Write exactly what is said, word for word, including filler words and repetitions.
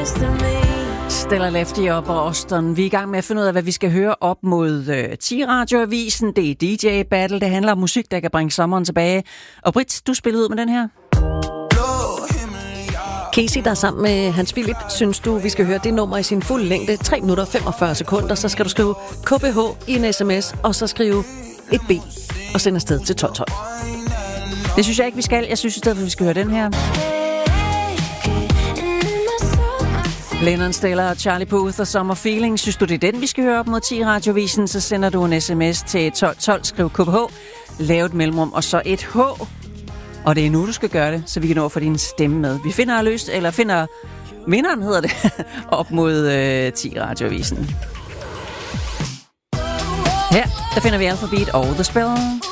Stella Lefty og Boston. Vi er i gang med at finde ud af, hvad vi skal høre op mod øh, ti radioavisen. Det er D J Battle. Det handler om musik, der kan bringe sommeren tilbage. Og Britt, du spillede ud med den her. Casey, der er sammen med Hans Philip, synes du, vi skal høre det nummer i sin fulde længde, tre minutter og femogfyrre sekunder. Så skal du skrive K B H i en sms, og så skrive et B og sende afsted til tolv tolv. Det synes jeg ikke, vi skal. Jeg synes i stedet for, vi skal høre den her. Lennon Stella og Charlie Puth og Summer Feeling. Synes du, det er den, vi skal høre op mod ti radiovisen, så sender du en sms til tolv tolv, skriv K B H, lav et mellemrum og så et H. Og det er nu, du skal gøre det, så vi kan nå at få din stemme med. Vi finder løst, eller finder vinderen, hedder det, op mod øh, ti radioavisen. Her, der finder vi Alphabet og The Spell.